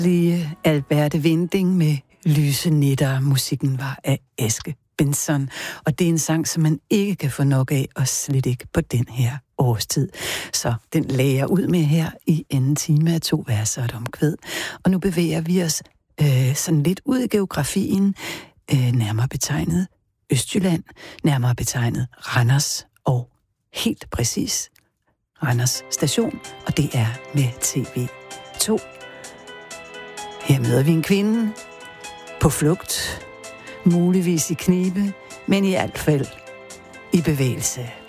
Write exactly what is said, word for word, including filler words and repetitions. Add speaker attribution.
Speaker 1: Lige Alberte Winding med Lyse Nætter. Musikken var af Eske Benson, og det er en sang, som man ikke kan få nok af, og slet ikke på den her årstid. Så den lagde jeg ud med her i anden time af to verser og et omkvæd. Og nu bevæger vi os øh, sådan lidt ud i geografien, øh, nærmere betegnet Østjylland, nærmere betegnet Randers, og helt præcis Randers Station, og det er med T V to. Her møder vi en kvinde på flugt, muligvis i knibe, men i alt fald i bevægelse.